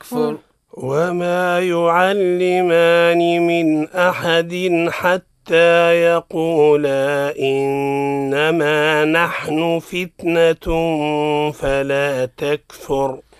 تكفر. وما يعلمان من أحد حتى يقولا إنما نحن فتنة فلا تكفر.